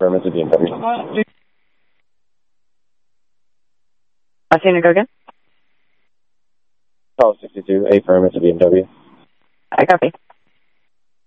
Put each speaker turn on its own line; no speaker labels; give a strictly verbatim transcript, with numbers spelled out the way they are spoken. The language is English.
affirmative, B M W.
I've seen it go again.
Call sixty-two, affirmative, B M W.
I copy.